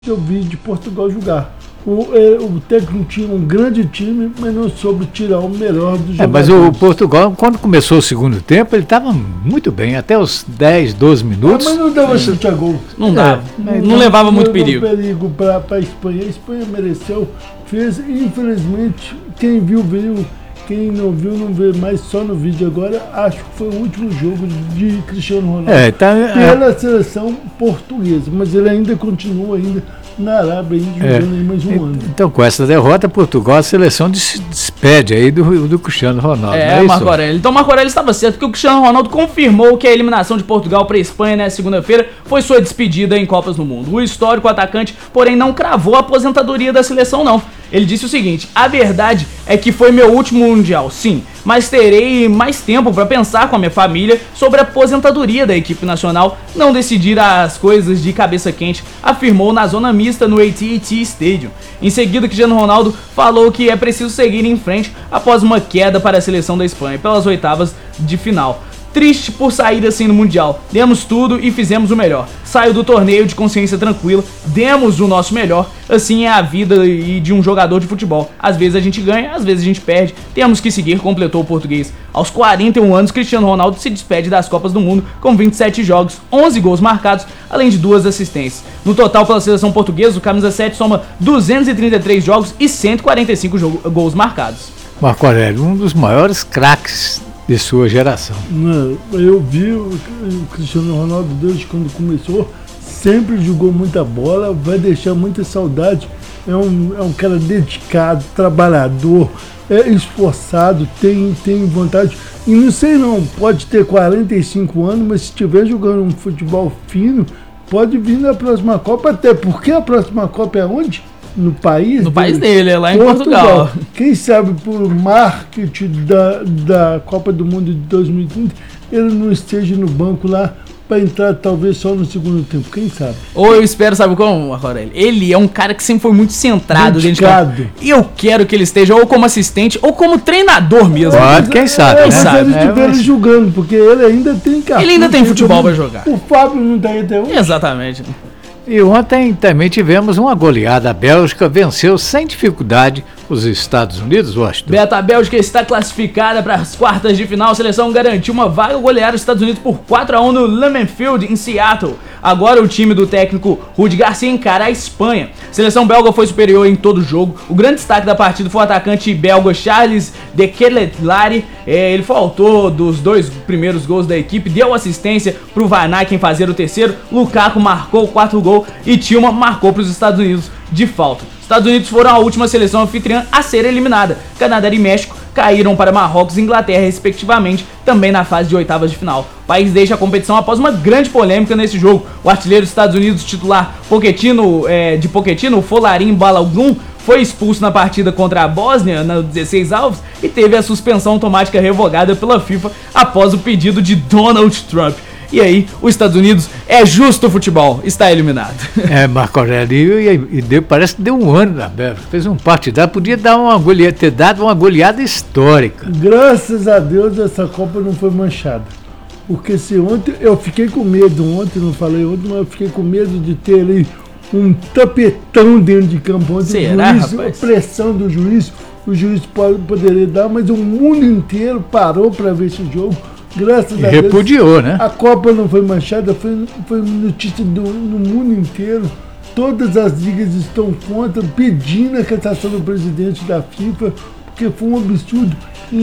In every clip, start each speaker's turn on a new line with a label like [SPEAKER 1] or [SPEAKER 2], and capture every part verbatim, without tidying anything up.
[SPEAKER 1] Eu vi de Portugal jogar. O, é, o técnico tinha um grande time, mas não soube tirar o melhor dos
[SPEAKER 2] é,
[SPEAKER 1] jogadores.
[SPEAKER 2] Mas o Portugal, quando começou o segundo tempo, ele estava muito bem, até os dez, doze minutos.
[SPEAKER 1] Ah, mas não dava chute a gol.
[SPEAKER 3] Não dava,
[SPEAKER 1] não,
[SPEAKER 3] não, não levava
[SPEAKER 1] não
[SPEAKER 3] muito
[SPEAKER 1] levou
[SPEAKER 3] perigo.
[SPEAKER 1] perigo para a Espanha. A Espanha mereceu, fez, infelizmente, quem viu, viu. Quem não viu, não vê mais só no vídeo agora. Acho que foi o último jogo de Cristiano Ronaldo
[SPEAKER 2] é, tá,
[SPEAKER 1] pela
[SPEAKER 2] é.
[SPEAKER 1] seleção portuguesa, mas ele ainda continua ainda na Arábia, ainda jogando é. aí mais um
[SPEAKER 2] e,
[SPEAKER 1] ano.
[SPEAKER 2] Então, com essa derrota, Portugal, a seleção se despede aí do, do Cristiano Ronaldo.
[SPEAKER 3] É,
[SPEAKER 2] é
[SPEAKER 3] Marco Aurélio. Então, Marco Aurélio estava certo, porque o Cristiano Ronaldo confirmou que a eliminação de Portugal para a Espanha na segunda-feira foi sua despedida em Copas do Mundo. O histórico atacante, porém, não cravou a aposentadoria da seleção, não. Ele disse o seguinte: a verdade é que foi meu último mundial, sim, mas terei mais tempo para pensar com a minha família sobre a aposentadoria da equipe nacional, não decidir as coisas de cabeça quente, afirmou na zona mista no A T e T Stadium. Em seguida, Cristiano Ronaldo falou que é preciso seguir em frente após uma queda para a seleção da Espanha pelas oitavas de final. Triste por sair assim no Mundial, demos tudo e fizemos o melhor. Saio do torneio de consciência tranquila, demos o nosso melhor. Assim é a vida e de um jogador de futebol. Às vezes a gente ganha, às vezes a gente perde. Temos que seguir, completou o português. Aos quarenta e um anos, Cristiano Ronaldo se despede das Copas do Mundo com vinte e sete jogos, onze gols marcados, além de duas assistências. No total, pela seleção portuguesa, o camisa sete soma duzentos e trinta e três jogos e cento e quarenta e cinco gols marcados.
[SPEAKER 2] Marco Aurélio, um dos maiores craques de sua geração.
[SPEAKER 1] Não, eu vi o Cristiano Ronaldo desde quando começou, sempre jogou muita bola, vai deixar muita saudade. É um, é um cara dedicado, trabalhador, é esforçado, tem, tem vontade. E não sei não, pode ter quarenta e cinco anos, mas se estiver jogando um futebol fino, pode vir na próxima Copa, até porque a próxima Copa é onde? No país
[SPEAKER 3] No
[SPEAKER 1] dele,
[SPEAKER 3] país dele, é lá em
[SPEAKER 1] Portugal.
[SPEAKER 3] Portugal.
[SPEAKER 1] Quem sabe por marketing da, da Copa do Mundo de dois mil e trinta, ele não esteja no banco lá para entrar talvez só no segundo tempo, quem sabe?
[SPEAKER 3] Ou eu espero, sabe como, Marco Aurélio? Ele é um cara que sempre foi muito centrado dentro de campo. E eu quero que ele esteja ou como assistente ou como treinador mesmo.
[SPEAKER 2] Pode, quem sabe,
[SPEAKER 1] é,
[SPEAKER 2] né?
[SPEAKER 1] sabe, ele
[SPEAKER 2] é,
[SPEAKER 1] estiver
[SPEAKER 2] mas...
[SPEAKER 1] jogando, porque ele ainda tem carro.
[SPEAKER 3] Ele ainda tem futebol para jogar.
[SPEAKER 1] O Fábio não tá aí até hoje.
[SPEAKER 3] Exatamente.
[SPEAKER 2] E ontem também tivemos uma goleada. A Bélgica venceu sem dificuldade os Estados Unidos, Washington.
[SPEAKER 3] Beto, a Bélgica está classificada para as quartas de final. A seleção garantiu uma vaga ao golear os Estados Unidos por quatro a um no Lambeau Field, em Seattle. Agora o time do técnico Rudi Garcia encara a Espanha. A seleção belga foi superior em todo o jogo. O grande destaque da partida foi o atacante belga Charles de Ketelaere. É, ele faltou dos dois primeiros gols da equipe, deu assistência para o Van Aken fazer o terceiro. Lukaku marcou o quarto gol e Tillman marcou para os Estados Unidos de falta. Estados Unidos foram a última seleção anfitriã a ser eliminada. Canadá e México caíram para Marrocos e Inglaterra, respectivamente, também na fase de oitavas de final. O país deixa a competição após uma grande polêmica nesse jogo. O artilheiro dos Estados Unidos, titular Pochettino, é, de Pochettino, o Folarin Balogun, foi expulso na partida contra a Bósnia, no dezesseis avos, e teve a suspensão automática revogada pela FIFA após o pedido de Donald Trump. E aí, os Estados Unidos, é justo o futebol, está eliminado.
[SPEAKER 2] É, Marco Aurélio, e, e deu, parece que deu um ano na Bélgica, fez um partidário, podia dar uma goleada, ter dado uma goleada histórica.
[SPEAKER 1] Graças a Deus essa Copa não foi manchada. Porque se ontem, eu fiquei com medo ontem, não falei ontem, mas eu fiquei com medo de ter ali um tapetão dentro de campo. Ontem,
[SPEAKER 3] Será,
[SPEAKER 1] o juiz,
[SPEAKER 3] rapaz?
[SPEAKER 1] A pressão do juiz, o juiz pode, poderia dar, mas o mundo inteiro parou para ver esse jogo. Graças
[SPEAKER 2] E
[SPEAKER 1] a
[SPEAKER 2] repudiou,
[SPEAKER 1] Deus,
[SPEAKER 2] né?
[SPEAKER 1] A Copa não foi manchada, foi, foi notícia do, no mundo inteiro. Todas as ligas estão contra, pedindo a cassação do presidente da FIFA, porque foi um absurdo.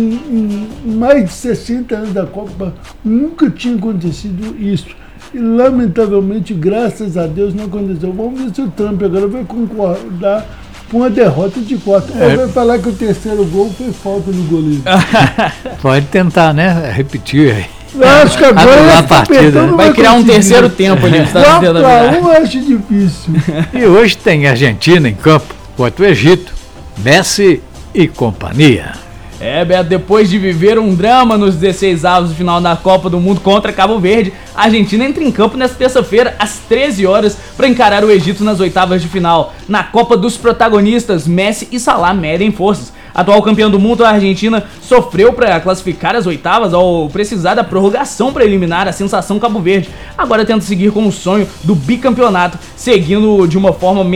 [SPEAKER 1] Em, em mais de sessenta anos da Copa, nunca tinha acontecido isso. E, lamentavelmente, graças a Deus, não aconteceu. Vamos ver se o Trump agora vai concordar com a derrota de quatro. Ou é. vai falar que o terceiro gol foi falta no goleiro.
[SPEAKER 2] Pode tentar, né? Repetir aí.
[SPEAKER 1] Eu acho que agora
[SPEAKER 2] a partida.
[SPEAKER 3] Vai, vai criar conseguir. um terceiro tempo ali.
[SPEAKER 1] quatro a um acho difícil.
[SPEAKER 2] E hoje tem Argentina em campo contra o Egito, Messi e companhia.
[SPEAKER 3] É, Beto, depois de viver um drama nos dezesseis avos de final da Copa do Mundo contra Cabo Verde, a Argentina entra em campo nesta terça-feira, às treze horas, para encarar o Egito nas oitavas de final. Na Copa dos protagonistas, Messi e Salah medem forças. Atual campeã do mundo, a Argentina sofreu para classificar as oitavas ao precisar da prorrogação para eliminar a sensação Cabo Verde. Agora tenta seguir com o sonho do bicampeonato, seguindo de uma forma